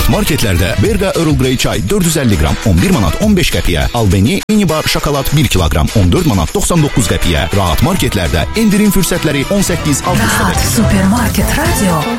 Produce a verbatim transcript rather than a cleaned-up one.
Rahat marketlərdə Berqa Earl Grey çay dörd yüz əlli qram on bir manat on beş qəpiyə, Albeni mini bar şokolad bir kiloqram on dörd manat doxsan doqquz qəpiyə. Rahat marketlərdə endirim fürsətləri on səkkiz avqustda. Rahat Supermarket Radio.